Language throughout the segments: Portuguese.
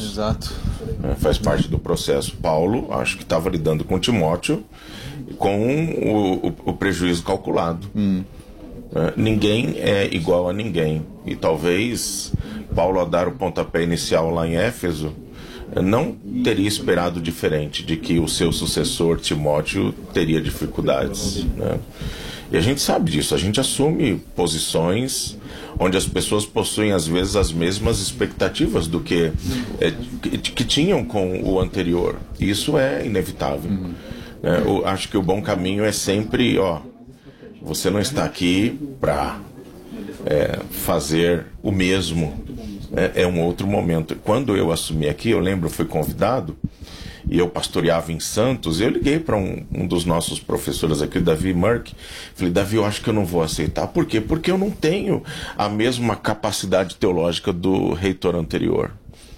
Exato. Faz parte do processo. Paulo, acho que estava lidando com Timóteo com o prejuízo calculado. Ninguém é igual a ninguém. E talvez Paulo, ao dar o pontapé inicial lá em Éfeso, não teria esperado diferente, de que o seu sucessor Timóteo teria dificuldades, né? E a gente sabe disso, a gente assume posições onde as pessoas possuem às vezes as mesmas expectativas do que tinham com o anterior. Isso é inevitável. Eu acho que o bom caminho é sempre, você não está aqui para fazer o mesmo. É um outro momento. Quando eu assumi aqui, eu lembro, fui convidado e eu pastoreava em Santos. Eu liguei para um dos nossos professores aqui, Davi Murk. Falei: Davi, eu acho que eu não vou aceitar. Por quê? Porque eu não tenho a mesma capacidade teológica do reitor anterior.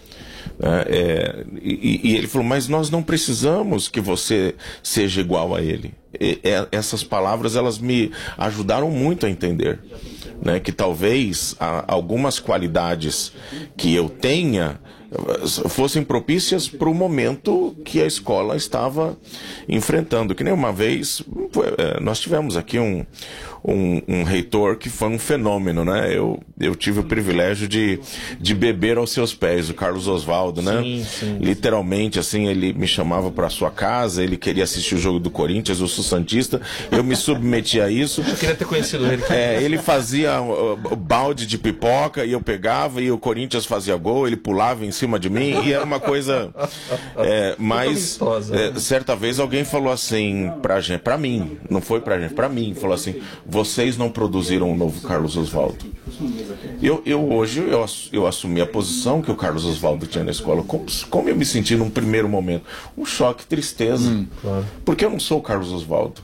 E ele falou: mas nós não precisamos que você seja igual a ele. Essas palavras, elas me ajudaram muito a entender, né, que talvez algumas qualidades que eu tenha fossem propícias para o momento que a escola estava enfrentando. Que nem uma vez nós tivemos aqui um reitor que foi um fenômeno, né? Eu tive o privilégio de beber aos seus pés, o Carlos Oswaldo, né? Sim. Literalmente, assim, ele me chamava para sua casa, ele queria assistir o jogo do Corinthians, eu sou santista, eu me submeti a isso. Eu queria ter conhecido ele. Ele fazia o balde de pipoca e eu pegava, e o Corinthians fazia gol, ele pulava em cima de mim, e era uma coisa mais... certa vez alguém falou assim pra mim, não foi pra gente, pra mim, falou assim: vocês não produziram um novo Carlos Oswaldo. Hoje eu assumi a posição que o Carlos Oswaldo tinha na escola. Como eu me senti num primeiro momento? Um choque, tristeza. Claro. Porque eu não sou o Carlos Oswaldo.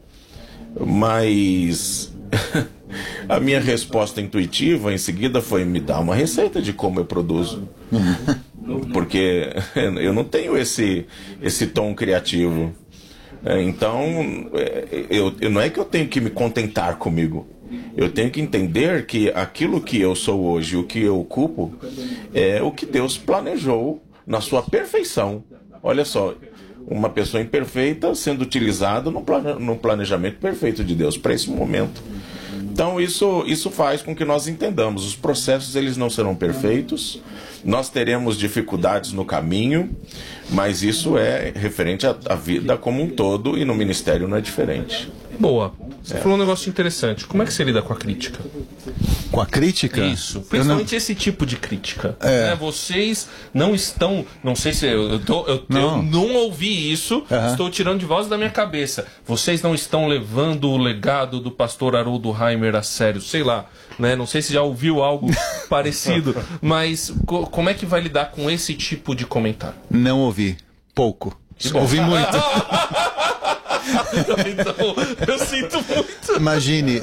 Mas a minha resposta intuitiva em seguida foi: me dar uma receita de como eu produzo. Porque eu não tenho esse tom criativo. Então, não é que eu tenho que me contentar comigo. Eu tenho que entender que aquilo que eu sou hoje, o que eu ocupo, é o que Deus planejou na sua perfeição. Olha só, uma pessoa imperfeita sendo utilizada no planejamento perfeito de Deus para esse momento. Então isso faz com que nós entendamos: os processos, eles não serão perfeitos, nós teremos dificuldades no caminho, mas isso é referente à vida como um todo, e no ministério não é diferente. Boa. Você falou um negócio interessante. Como é que você lida com a crítica? Com a crítica? Isso. Principalmente esse tipo de crítica. Né? Vocês não estão... Não sei se... Eu não ouvi isso. Estou tirando de voz da minha cabeça. Vocês não estão levando o legado do pastor Haroldo Heimer a sério. Sei lá. Né? Não sei se já ouviu algo parecido. Mas como é que vai lidar com esse tipo de comentário? Não ouvi. Pouco. Ouvi muito. Então, eu sinto muito. Imagine,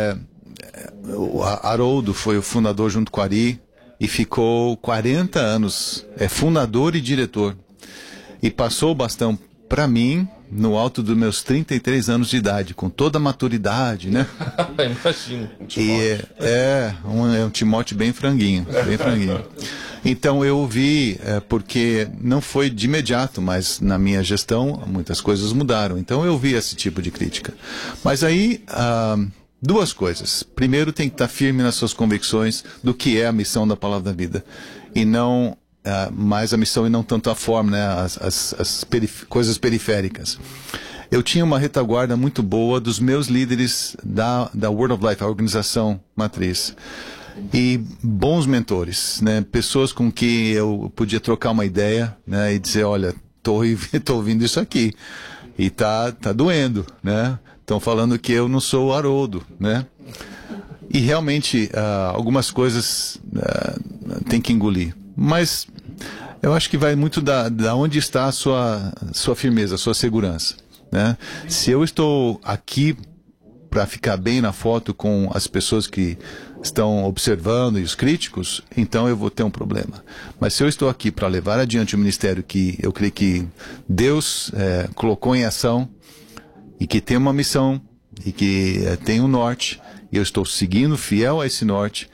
o Haroldo foi o fundador junto com o Ari e ficou 40 anos, fundador e diretor. E passou o bastão para mim no alto dos meus 33 anos de idade, com toda a maturidade, né? Imagino. E é um Timóteo bem franguinho, bem franguinho. Então eu ouvi, porque não foi de imediato, mas na minha gestão muitas coisas mudaram. Então eu ouvi esse tipo de crítica. Mas aí, duas coisas. Primeiro, tem que estar firme nas suas convicções do que é a missão da Palavra da Vida. E não mais a missão e não tanto a forma, né? As coisas periféricas. Eu tinha uma retaguarda muito boa dos meus líderes da Word of Life, a organização matriz. E bons mentores, né? Pessoas com que eu podia trocar uma ideia, né? E dizer: olha, tô ouvindo isso aqui e tá doendo, né? Estão falando que eu não sou o Haroldo, né? E realmente algumas coisas tem que engolir. Mas eu acho que vai muito da onde está a sua firmeza, a sua segurança, né? Se eu estou aqui para ficar bem na foto com as pessoas que estão observando e os críticos, então eu vou ter um problema. Mas se eu estou aqui para levar adiante o ministério que eu creio que Deus colocou em ação e que tem uma missão e que tem um norte, e eu estou seguindo fiel a esse norte,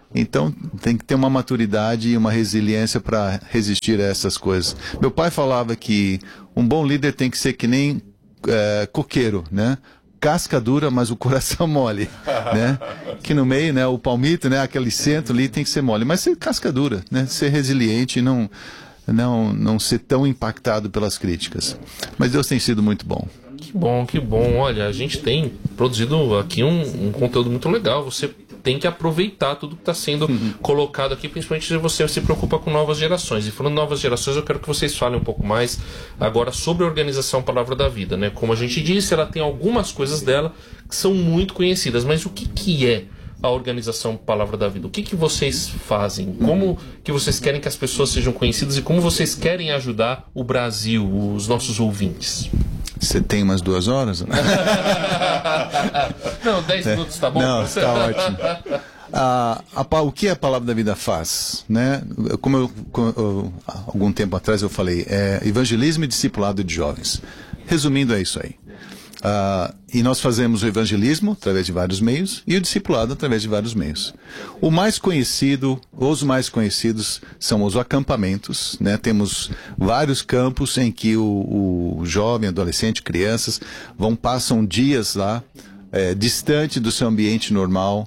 Então tem que ter uma maturidade e uma resiliência para resistir a essas coisas. Meu pai falava que um bom líder tem que ser que nem coqueiro, né? Casca dura, mas o coração mole, né? Que no meio, né, o palmito, né, aquele centro ali tem que ser mole, mas ser casca dura, né? Ser resiliente e não ser tão impactado pelas críticas. Mas Deus tem sido muito bom. Que bom, que bom. Olha, a gente tem produzido aqui um conteúdo muito legal. Você tem que aproveitar tudo que está sendo colocado aqui, principalmente se você se preocupa com novas gerações. E falando em novas gerações, eu quero que vocês falem um pouco mais agora sobre a organização Palavra da Vida, né? Como a gente disse, ela tem algumas coisas dela que são muito conhecidas, mas o que é a organização Palavra da Vida? O que vocês fazem? Como que vocês querem que as pessoas sejam conhecidas e como vocês querem ajudar o Brasil, os nossos ouvintes? Você tem umas 2 horas? Não, 10 minutos tá bom? Não, tá ótimo. O que a Palavra da Vida faz? Né? Como algum tempo atrás eu falei, evangelismo e discipulado de jovens. Resumindo, é isso aí. E nós fazemos o evangelismo através de vários meios e o discipulado através de vários meios. Os mais conhecidos são os acampamentos, né? Temos vários campos em que o jovem, adolescente, crianças passam dias lá, distante do seu ambiente normal,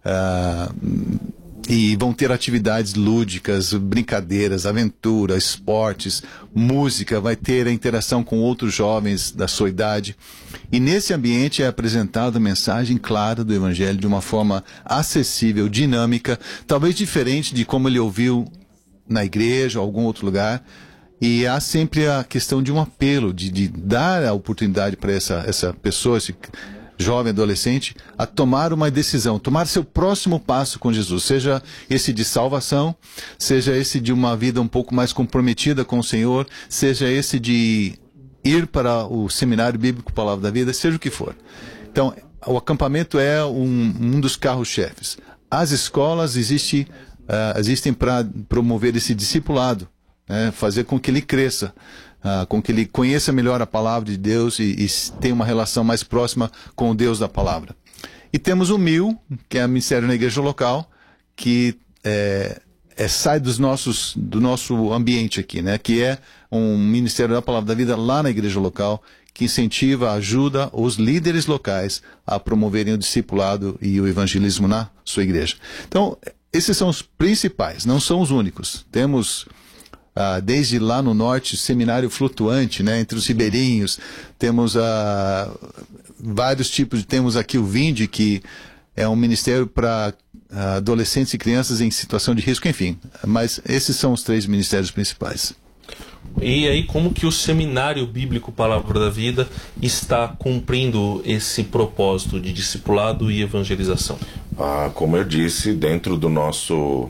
e vão ter atividades lúdicas, brincadeiras, aventura, esportes, música, vai ter a interação com outros jovens da sua idade. E nesse ambiente é apresentada a mensagem clara do Evangelho de uma forma acessível, dinâmica, talvez diferente de como ele ouviu na igreja ou algum outro lugar. E há sempre a questão de um apelo, de dar a oportunidade para essa pessoa, esse jovem, adolescente, a tomar uma decisão, tomar seu próximo passo com Jesus, seja esse de salvação, seja esse de uma vida um pouco mais comprometida com o Senhor, seja esse de ir para o seminário bíblico Palavra da Vida, seja o que for. Então, o acampamento é um dos carros-chefes. As escolas existem para promover esse discipulado, né, fazer com que ele cresça, com que ele conheça melhor a palavra de Deus e tenha uma relação mais próxima com o Deus da palavra. E temos o MIL, que é o Ministério na Igreja Local, que sai do nosso ambiente aqui, né? Que é um Ministério da Palavra da Vida lá na Igreja Local, que incentiva, ajuda os líderes locais a promoverem o discipulado e o evangelismo na sua igreja. Então, esses são os principais, não são os únicos. Temos desde lá no norte, seminário flutuante, né, entre os ribeirinhos, temos vários tipos, temos aqui o Vinde, que é um ministério para adolescentes e crianças em situação de risco, enfim, mas esses são os 3 ministérios principais. E aí, como que o Seminário Bíblico Palavra da Vida está cumprindo esse propósito de discipulado e evangelização? Como eu disse, dentro do nosso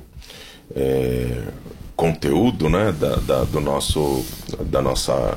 conteúdo, né, da nossa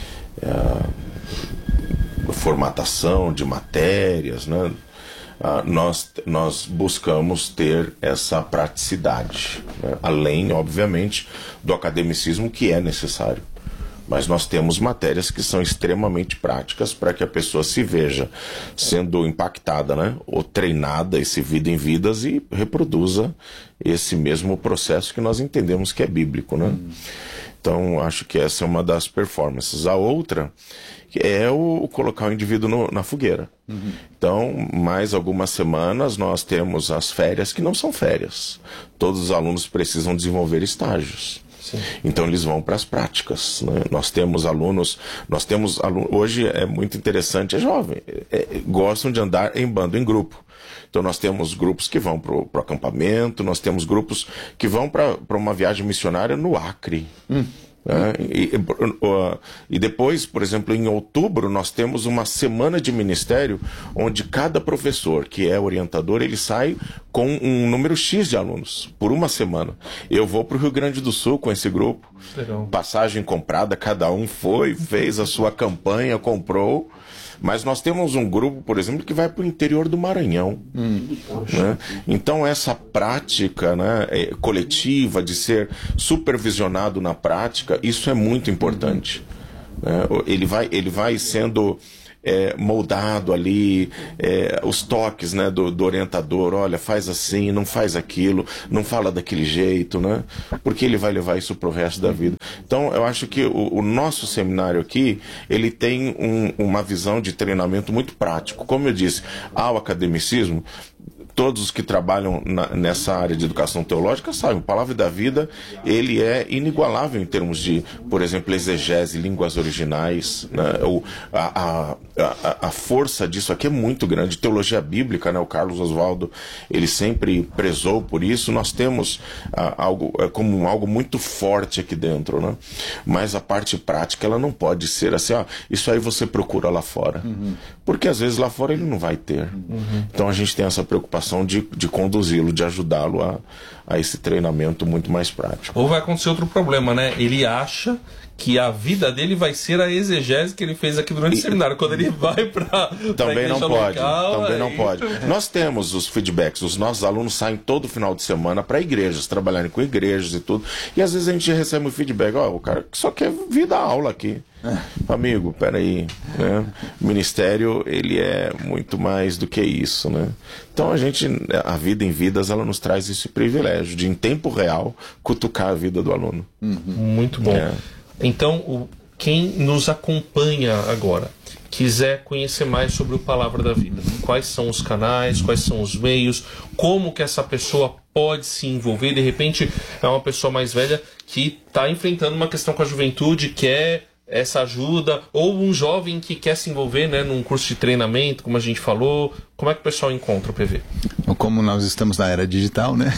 formatação de matérias, né, nós buscamos ter essa praticidade, né, além, obviamente, do academicismo que é necessário. Mas nós temos matérias que são extremamente práticas para que a pessoa se veja sendo impactada, né, ou treinada esse vida em vidas e reproduza esse mesmo processo que nós entendemos que é bíblico, né? Então, acho que essa é uma das performances. A outra é o colocar o indivíduo na fogueira. Então, mais algumas semanas nós temos as férias que não são férias. Todos os alunos precisam desenvolver estágios. Sim. Então eles vão para as práticas, né? Nós temos alunos, hoje é muito interessante, é jovem, gostam de andar em bando, em grupo. Então nós temos grupos que vão para o acampamento, nós temos grupos que vão para uma viagem missionária no Acre. Né? E depois, por exemplo, em outubro, nós temos uma semana de ministério onde cada professor que é orientador, ele sai com um número X de alunos por uma semana. Eu vou para o Rio Grande do Sul com esse grupo. Legal. Passagem comprada, cada um foi, fez a sua campanha, comprou. Mas nós temos um grupo, por exemplo, que vai para o interior do Maranhão. Né? Então essa prática, né, coletiva, de ser supervisionado na prática, isso é muito importante. Né? Ele vai sendo moldado ali, os toques, né, do orientador, olha, faz assim, não faz aquilo, não fala daquele jeito, né? Porque ele vai levar isso pro resto da vida. Então, eu acho que o nosso seminário aqui, ele tem uma visão de treinamento muito prático. Como eu disse, há o academicismo. Todos os que trabalham nessa área de educação teológica sabem, a Palavra da Vida, ele é inigualável em termos de, por exemplo, exegese, línguas originais, né? A força disso aqui é muito grande. Teologia bíblica, né? O Carlos Oswaldo, ele sempre prezou por isso. Nós temos algo muito forte aqui dentro, né? Mas a parte prática, ela não pode ser assim, isso aí você procura lá fora. Porque às vezes lá fora ele não vai ter. Então a gente tem essa preocupação de conduzi-lo, de ajudá-lo a esse treinamento muito mais prático. Ou vai acontecer outro problema, né? Ele acha que a vida dele vai ser a exegese que ele fez aqui durante o seminário. Quando ele vai para também não pode, também não pode. Nós temos os feedbacks, os nossos alunos saem todo final de semana para igrejas, trabalharem com igrejas e tudo, e às vezes a gente recebe um feedback, o cara só quer vir dar aula aqui. Amigo, peraí, né? O ministério, ele é muito mais do que isso, né? Então a Vida em Vidas, ela nos traz esse privilégio de, em tempo real, cutucar a vida do aluno. Muito bom. Então, quem nos acompanha agora, quiser conhecer mais sobre o Palavra da Vida, quais são os canais, quais são os meios, como que essa pessoa pode se envolver, de repente é uma pessoa mais velha que está enfrentando uma questão com a juventude, quer essa ajuda, ou um jovem que quer se envolver, né, num curso de treinamento, como a gente falou, como é que o pessoal encontra o PV? Como nós estamos na era digital, né?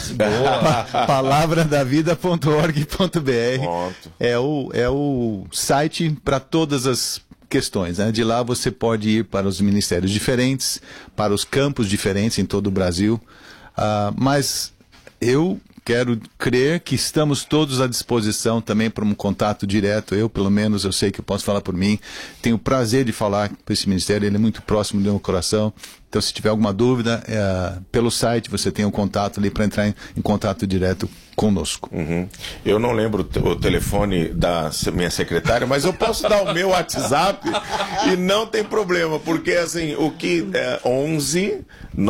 Palavradavida.org.br é o site para todas as questões, né? De lá você pode ir para os ministérios diferentes, para os campos diferentes em todo o Brasil, mas eu quero crer que estamos todos à disposição também para um contato direto. Eu, pelo menos, eu sei que eu posso falar por mim. Tenho o prazer de falar para esse ministério, ele é muito próximo do meu coração. Então, se tiver alguma dúvida, pelo site você tem um contato ali para entrar em contato direto conosco. Eu não lembro o telefone da minha secretária, mas eu posso dar o meu WhatsApp e não tem problema, porque assim, o que é 11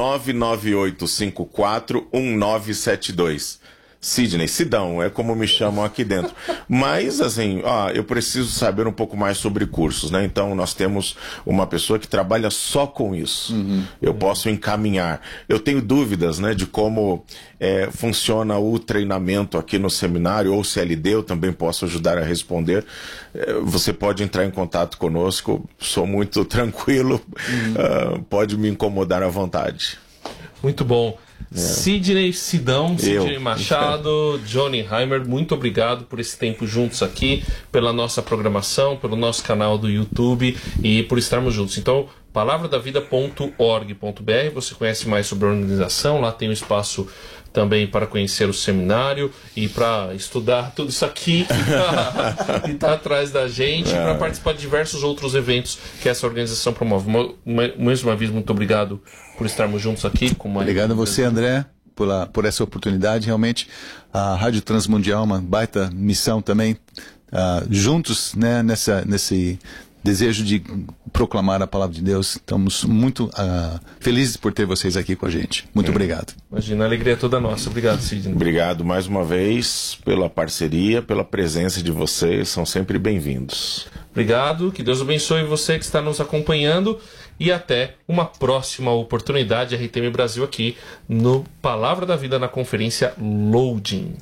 99854 1972. Sidney, Sidão, é como me chamam aqui dentro. Mas, assim, eu preciso saber um pouco mais sobre cursos, né? Então, nós temos uma pessoa que trabalha só com isso. Eu posso encaminhar. Eu tenho dúvidas, né, de como funciona o treinamento aqui no seminário, ou CLD, eu também posso ajudar a responder. Você pode entrar em contato conosco, sou muito tranquilo, pode me incomodar à vontade. Muito bom. Sidney Sidão, Sidney Machado, Johnny Heimer, muito obrigado por esse tempo juntos aqui, pela nossa programação, pelo nosso canal do YouTube e por estarmos juntos. Então, palavradavida.org.br, você conhece mais sobre a organização, lá tem um espaço também para conhecer o seminário e para estudar tudo isso aqui que está atrás da gente, para participar de diversos outros eventos que essa organização promove. Mais uma vez, muito obrigado por estarmos juntos aqui. Obrigado a você, André, por essa oportunidade. Realmente, a Rádio Transmundial é uma baita missão também, juntos, né, nesse desejo de proclamar a palavra de Deus. Estamos muito felizes por ter vocês aqui com a gente. Muito obrigado. Imagina, a alegria é toda nossa. Obrigado, Sidney. Obrigado mais uma vez pela parceria, pela presença de vocês. São sempre bem-vindos. Obrigado, que Deus abençoe você que está nos acompanhando e até uma próxima oportunidade. RTM Brasil aqui no Palavra da Vida, na conferência Loading.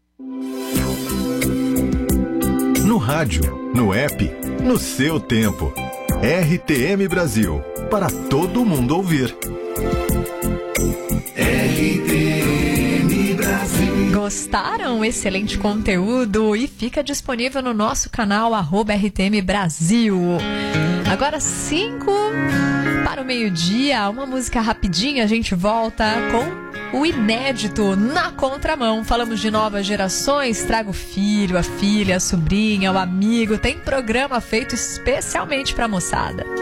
No rádio, no app, no seu tempo. RTM Brasil, para todo mundo ouvir. RTM Brasil. Gostaram? Excelente conteúdo e fica disponível no nosso canal @RTM Brasil. Agora 5 para o meio-dia, uma música rapidinha, a gente volta com o inédito Na Contramão. Falamos de novas gerações, traga o filho, a filha, a sobrinha, o amigo. Tem programa feito especialmente para a moçada.